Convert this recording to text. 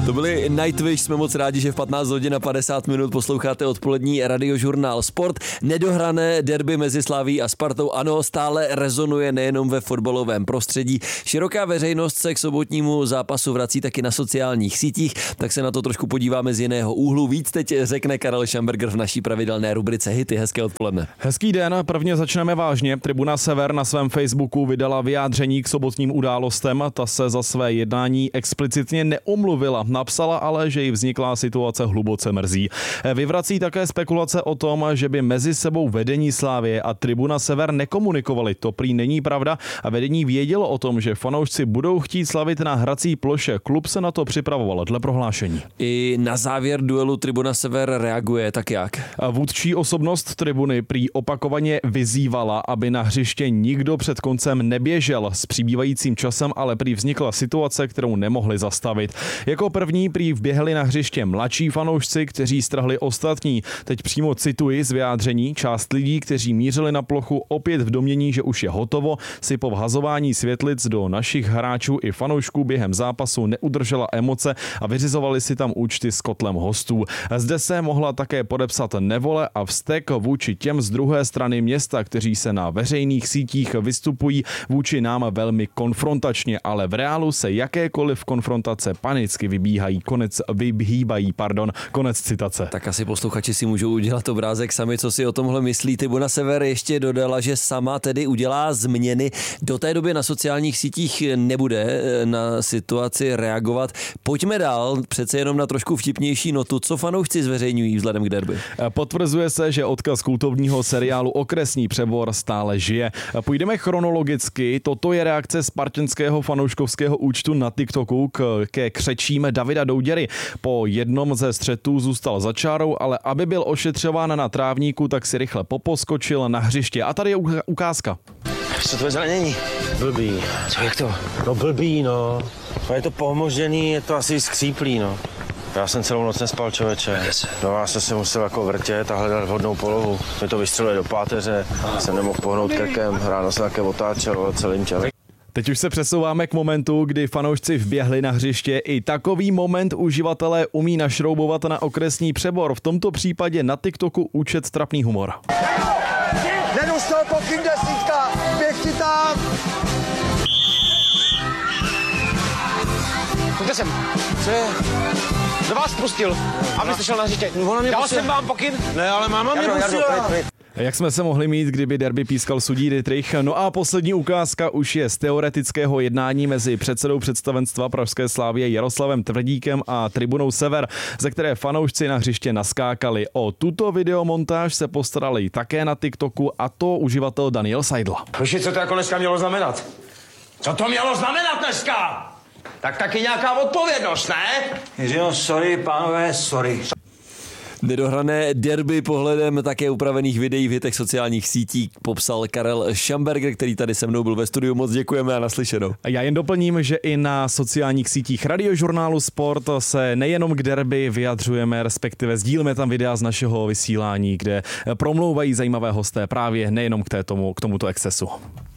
To byli Nightwish, jsme moc rádi, že v 15 hodin a 50 minut posloucháte odpolední radiožurnál Sport. Nedohrané derby mezi Slavií a Spartou, ano, stále rezonuje nejenom ve fotbalovém prostředí. Široká veřejnost se k sobotnímu zápasu vrací taky na sociálních sítích, tak se na to trošku podíváme z jiného úhlu. Víc teď řekne Karel Schamberger v naší pravidelné rubrice Hity. Hezké odpoledne. Hezký den, prvně začneme vážně. Tribuna Sever na svém Facebooku vydala vyjádření k sobotním událostem. Ta se za své jednání explicitně neomluvila. Napsala ale, že jí vzniklá situace hluboce mrzí. Vyvrací také spekulace o tom, že by mezi sebou vedení Slavie a Tribuna Sever nekomunikovali. To prý není pravda a vedení vědělo o tom, že fanoušci budou chtít slavit na hrací ploše. Klub se na to připravoval dle prohlášení. I na závěr duelu Tribuna Sever reaguje, tak jak? Vůdčí osobnost tribuny prý opakovaně vyzývala, aby na hřiště nikdo před koncem neběžel. S přibývajícím časem ale prý vznikla situace, kterou nemohli zastavit. Jako první prý vběhli na hřiště mladší fanoušci, kteří strhli ostatní. Teď přímo cituji z vyjádření: část lidí, kteří mířili na plochu opět v domnění, že už je hotovo, si po vhazování světlic do našich hráčů i fanoušků během zápasu neudržela emoce a vyřizovali si tam účty s kotlem hostů. Zde se mohla také podepsat nevole a vztek vůči těm z druhé strany města, kteří se na veřejných sítích vystupují vůči nám velmi konfrontačně, ale v reálu se jakékoliv konfrontace panicky vyhýbají. Konec citace. Tak asi posluchači si můžou udělat obrázek sami, co si o tomhle myslí. Tribuna Sever ještě dodala, že sama tedy udělá změny. Do té doby na sociálních sítích nebude na situaci reagovat. Pojďme dál, přece jenom na trošku vtipnější notu. Co fanoušci zveřejňují vzhledem k derby? Potvrzuje se, že odkaz kultovního seriálu Okresní přebor stále žije. Půjdeme chronologicky. Toto je reakce spartanského fanouškovského účtu na TikToku ke křečím Davida Douděry. Po jednom ze střetů zůstal za čárou, ale aby byl ošetřován na trávníku, tak si rychle poposkočil na hřiště. A tady je ukázka. Co to je zranění? Blbý. Co, jak to? No blbý, no. Je to pomožený, je to asi skříplý, no. Já jsem celou noc nespal, člověče. No, já jsem se musel jako vrtět a hledat vhodnou polohu. Mě to vystřeluje do páteře, jsem nemohl pohnout krkem, ráno se také otáčel celým tělem. Teď už se přesouváme k momentu, kdy fanoušci vběhli na hřiště. I takový moment uživatelé umí našroubovat na okresní přebor. V tomto případě na TikToku účet trapný humor. Nedostal pokyn desítka, běžte tam! Pojďte sem. Co je? Kdo vás pustil? Abyste šel na hřiště. Dal jsem vám pokyn? Ne, ale máma mě pustila. Jak jsme se mohli mít, kdyby derby pískal sudí Dietrich? No a poslední ukázka už je z teoretického jednání mezi předsedou představenstva Pražské Slavie Jaroslavem Tvrdíkem a Tribunou Sever, ze které fanoušci na hřiště naskákali. O tuto videomontáž se postarali také na TikToku, a to uživatel Daniel Seidl. Proši, co to jako dneska mělo znamenat? Co to mělo znamenat dneska? Tak taky nějaká odpovědnost, ne? Jo, sorry, pánové, sorry. Nedohrané derby pohledem také upravených videí v hitech sociálních sítí popsal Karel Schamberger, který tady se mnou byl ve studiu. Moc děkujeme a naslyšenou. Já jen doplním, že i na sociálních sítích radiožurnálu Sport se nejenom k derby vyjadřujeme, respektive sdílíme tam videa z našeho vysílání, kde promlouvají zajímavé hosté právě nejenom k tomuto excesu.